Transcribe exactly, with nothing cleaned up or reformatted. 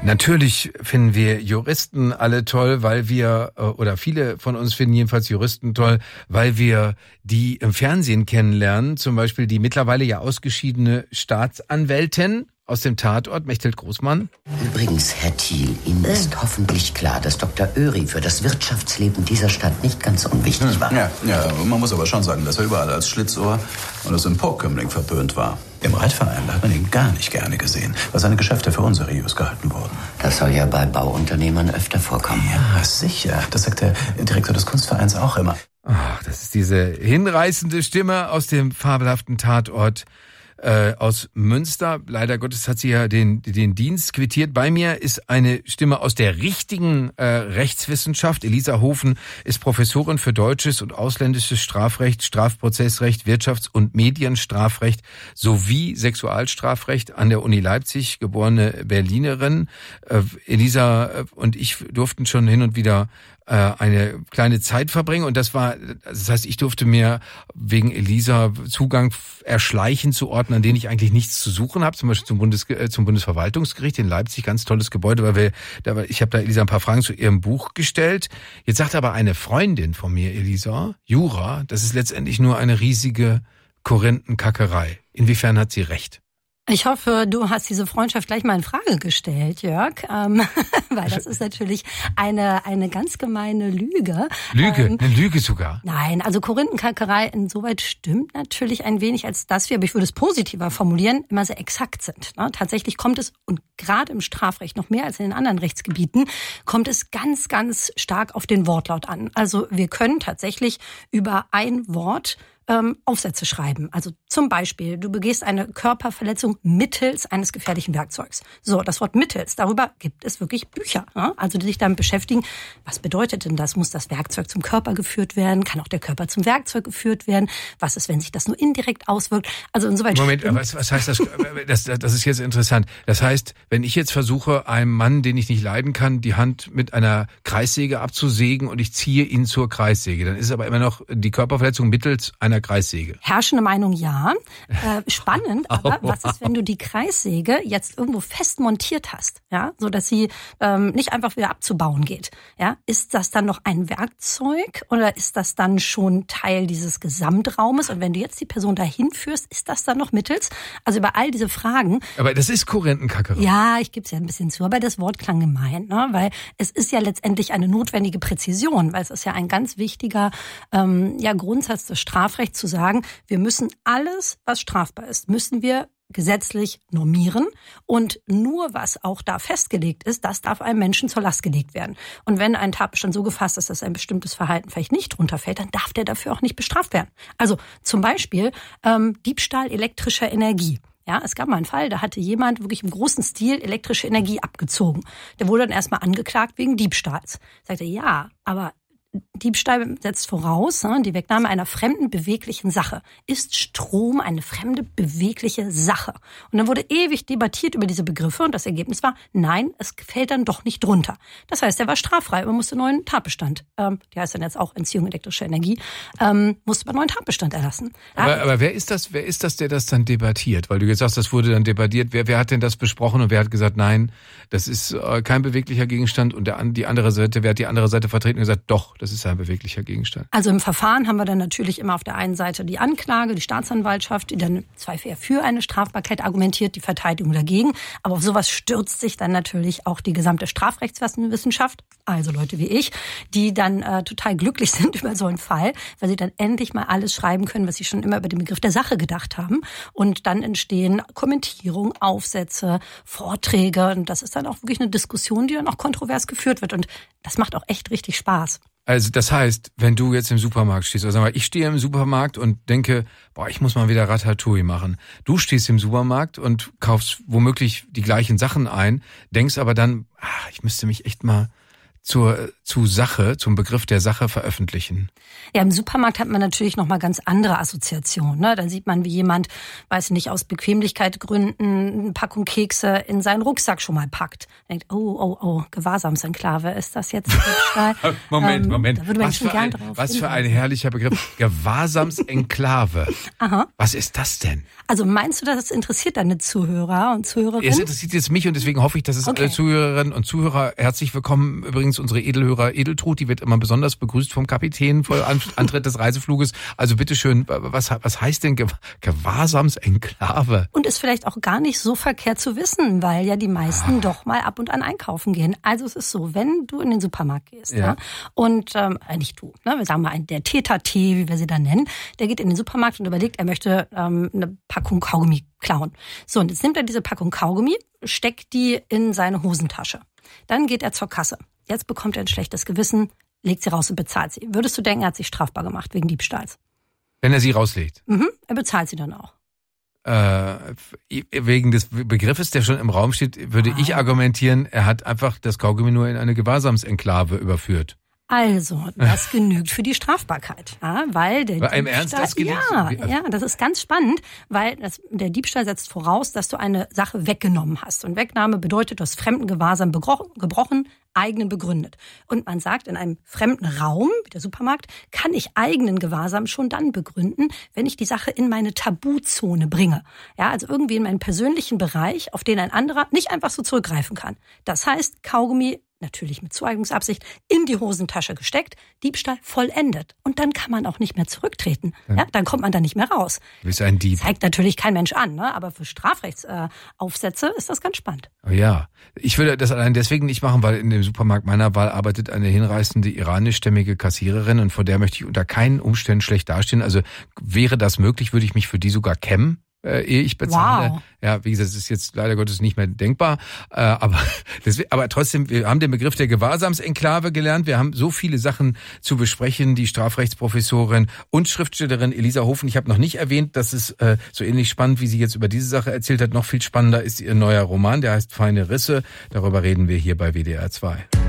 Natürlich finden wir Juristen alle toll, weil wir, oder viele von uns finden jedenfalls Juristen toll, weil wir die im Fernsehen kennenlernen. Zum Beispiel die mittlerweile ja ausgeschiedene Staatsanwältin aus dem Tatort, Mechthild Großmann. Übrigens, Herr Thiel, Ihnen ist hoffentlich klar, dass Doktor Oeri für das Wirtschaftsleben dieser Stadt nicht ganz unwichtig war. Ja, ja, man muss aber schon sagen, dass er überall als Schlitzohr und als Emporkömmling verpönt war. Im Reitverein, da hat man ihn gar nicht gerne gesehen, weil seine Geschäfte für unseriös gehalten wurden. Das soll ja bei Bauunternehmern öfter vorkommen. Ja, sicher. Das sagt der Direktor des Kunstvereins auch immer. Ach, das ist diese hinreißende Stimme aus dem fabelhaften Tatort äh, aus Münster. Leider Gottes hat sie ja den den Dienst quittiert. Bei mir ist eine Stimme aus der richtigen äh, Rechtswissenschaft. Elisa Hofen ist Professorin für deutsches und ausländisches Strafrecht, Strafprozessrecht, Wirtschafts- und Medienstrafrecht sowie Sexualstrafrecht an der Uni Leipzig, geborene Berlinerin. Äh, Elisa und ich durften schon hin und wieder eine kleine Zeit verbringen und das war, das heißt, ich durfte mir wegen Elisa Zugang erschleichen zu Orten, an denen ich eigentlich nichts zu suchen habe, zum Beispiel zum Bundes zum Bundesverwaltungsgericht in Leipzig, ganz tolles Gebäude, weil wir, da, ich habe da Elisa ein paar Fragen zu ihrem Buch gestellt. Jetzt sagt aber eine Freundin von mir, Elisa, Jura, das ist letztendlich nur eine riesige Korinthenkackerei. Inwiefern hat sie recht? Ich hoffe, du hast diese Freundschaft gleich mal in Frage gestellt, Jörg, ähm, weil das ist natürlich eine eine ganz gemeine Lüge. Lüge, ähm, eine Lüge sogar? Nein, also Korinthenkackerei insoweit stimmt natürlich ein wenig, als dass wir, aber ich würde es positiver formulieren, immer sehr exakt sind. Ne? Tatsächlich kommt es, und gerade im Strafrecht noch mehr als in den anderen Rechtsgebieten, kommt es ganz, ganz stark auf den Wortlaut an. Also wir können tatsächlich über ein Wort Ähm, Aufsätze schreiben. Also zum Beispiel, du begehst eine Körperverletzung mittels eines gefährlichen Werkzeugs. So, das Wort mittels, darüber gibt es wirklich Bücher. Ja? Also die sich damit beschäftigen, was bedeutet denn das? Muss das Werkzeug zum Körper geführt werden? Kann auch der Körper zum Werkzeug geführt werden? Was ist, wenn sich das nur indirekt auswirkt? Also insoweit. Moment, was, was heißt das? das? Das ist jetzt interessant. Das heißt, wenn ich jetzt versuche, einem Mann, den ich nicht leiden kann, die Hand mit einer Kreissäge abzusägen und ich ziehe ihn zur Kreissäge, dann ist es aber immer noch die Körperverletzung mittels einer Kreissäge. Herrschende Meinung, ja. Äh, spannend, aber was ist, wenn du die Kreissäge jetzt irgendwo fest montiert hast, ja, so dass sie ähm, nicht einfach wieder abzubauen geht, ja? Ist das dann noch ein Werkzeug oder ist das dann schon Teil dieses Gesamtraumes? Und wenn du jetzt die Person dahin führst, ist das dann noch mittels? Also über all diese Fragen. Aber das ist Korinthenkackerei. Ja, ich gebe es ja ein bisschen zu, aber das Wort klang gemein, ne? Weil es ist ja letztendlich eine notwendige Präzision, weil es ist ja ein ganz wichtiger ähm, ja, Grundsatz des Strafrechts, zu sagen, wir müssen alles, was strafbar ist, müssen wir gesetzlich normieren und nur was auch da festgelegt ist, das darf einem Menschen zur Last gelegt werden. Und wenn ein Tatbestand so gefasst ist, dass ein bestimmtes Verhalten vielleicht nicht drunter fällt, dann darf der dafür auch nicht bestraft werden. Also zum Beispiel ähm, Diebstahl elektrischer Energie. Ja, es gab mal einen Fall, da hatte jemand wirklich im großen Stil elektrische Energie abgezogen. Der wurde dann erstmal angeklagt wegen Diebstahls. Sagte, ja, aber Diebstahl setzt voraus, die Wegnahme einer fremden beweglichen Sache. Ist Strom eine fremde bewegliche Sache? Und dann wurde ewig debattiert über diese Begriffe und das Ergebnis war, nein, es fällt dann doch nicht drunter. Das heißt, er war straffrei, man musste einen neuen Tatbestand, ähm, die heißt dann jetzt auch Entziehung elektrischer Energie, ähm, musste man einen neuen Tatbestand erlassen. Aber, aber wer ist das, wer ist das, der das dann debattiert? Weil du jetzt sagst, das wurde dann debattiert. Wer, wer hat denn das besprochen und wer hat gesagt, nein, das ist äh, kein beweglicher Gegenstand und der, die andere Seite, wer hat die andere Seite vertreten und gesagt, doch, das ist ein beweglicher Gegenstand. Also im Verfahren haben wir dann natürlich immer auf der einen Seite die Anklage, die Staatsanwaltschaft, die dann im Zweifel eher für eine Strafbarkeit argumentiert, die Verteidigung dagegen. Aber auf sowas stürzt sich dann natürlich auch die gesamte Strafrechtswissenschaft, also Leute wie ich, die dann äh, total glücklich sind über so einen Fall, weil sie dann endlich mal alles schreiben können, was sie schon immer über den Begriff der Sache gedacht haben. Und dann entstehen Kommentierungen, Aufsätze, Vorträge. Und das ist dann auch wirklich eine Diskussion, die dann auch kontrovers geführt wird. Und das macht auch echt richtig Spaß. Also das heißt, wenn du jetzt im Supermarkt stehst, also ich stehe im Supermarkt und denke, boah, ich muss mal wieder Ratatouille machen. Du stehst im Supermarkt und kaufst womöglich die gleichen Sachen ein, denkst aber dann, ach, ich müsste mich echt mal zur zu Sache, zum Begriff der Sache veröffentlichen? Ja, im Supermarkt hat man natürlich noch mal ganz andere Assoziationen. Ne? Dann sieht man, wie jemand, weiß nicht, aus Bequemlichkeitsgründen eine Packung Kekse in seinen Rucksack schon mal packt. Denkt, oh, oh, oh, Gewahrsamsenklave, ist das jetzt Diebstahl? Moment, ähm, Moment. Da würde man was schon für, gern ein, drauf was für hinweisen. ein herrlicher Begriff. Gewahrsamsenklave. Aha. Was ist das denn? Also meinst du, das interessiert deine Zuhörer und Zuhörerinnen? Es interessiert jetzt mich und deswegen hoffe ich, dass es Okay. alle Zuhörerinnen und Zuhörer herzlich willkommen. Übrigens unsere Edelhörer Edeltrud, die wird immer besonders begrüßt vom Kapitän vor Antritt des Reisefluges. Also bitteschön, was, was heißt denn Ge- Gewahrsamsenklave? Und ist vielleicht auch gar nicht so verkehrt zu wissen, weil ja die meisten ah. doch mal ab und an einkaufen gehen. Also es ist so, wenn du in den Supermarkt gehst, ja, ja und ähm, nicht du, ne, wir sagen mal der Täter-Tee, wie wir sie dann nennen, der geht in den Supermarkt und überlegt, er möchte ähm, eine Packung Kaugummi klauen. So, und jetzt nimmt er diese Packung Kaugummi, steckt die in seine Hosentasche. Dann geht er zur Kasse. Jetzt bekommt er ein schlechtes Gewissen, legt sie raus und bezahlt sie. Würdest du denken, er hat sich strafbar gemacht wegen Diebstahls? Wenn er sie rauslegt? Mhm, er bezahlt sie dann auch. Äh, wegen des Begriffes, der schon im Raum steht, würde ah. ich argumentieren, er hat einfach das Kaugummi nur in eine Gewahrsamsenklave überführt. Also, das genügt für die Strafbarkeit, ja, weil der Bei einem Ernst, das genügt? Ja, ja, das ist ganz spannend, weil das, der Diebstahl setzt voraus, dass du eine Sache weggenommen hast. Und Wegnahme bedeutet, du hast fremden Gewahrsam gebrochen, eigenen begründet. Und man sagt, in einem fremden Raum, wie der Supermarkt, kann ich eigenen Gewahrsam schon dann begründen, wenn ich die Sache in meine Tabuzone bringe. Ja, also irgendwie in meinen persönlichen Bereich, auf den ein anderer nicht einfach so zurückgreifen kann. Das heißt, Kaugummi, natürlich mit Zueignungsabsicht, in die Hosentasche gesteckt, Diebstahl vollendet. Und dann kann man auch nicht mehr zurücktreten. Dann, ja, dann kommt man da nicht mehr raus. Du bist ein Dieb. Zeigt natürlich kein Mensch an, ne? Aber für Strafrechtsaufsätze äh, ist das ganz spannend. Oh ja, ich würde das allein deswegen nicht machen, weil in dem Supermarkt meiner Wahl arbeitet eine hinreißende iranischstämmige Kassiererin und vor der möchte ich unter keinen Umständen schlecht dastehen. Also wäre das möglich, würde ich mich für die sogar kämmen. Äh, ehe ich bezahle. Wow. Ja, wie gesagt, das ist jetzt leider Gottes nicht mehr denkbar. Äh, aber, deswegen, aber trotzdem, wir haben den Begriff der Gewahrsamsenklave gelernt. Wir haben so viele Sachen zu besprechen. Die Strafrechtsprofessorin und Schriftstellerin Elisa Hofen. Ich habe noch nicht erwähnt, dass es äh, so ähnlich spannend, wie sie jetzt über diese Sache erzählt hat. Noch viel spannender ist ihr neuer Roman, der heißt Feine Risse. Darüber reden wir hier bei W D R zwei.